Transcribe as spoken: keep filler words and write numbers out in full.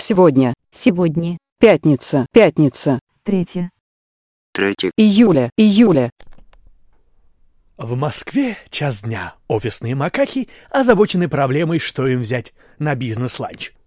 Сегодня. Сегодня. Пятница. Пятница. Третье. Третье. Июля. Июля. В Москве час дня. Офисные макаки озабочены проблемой, что им взять на бизнес-ланч.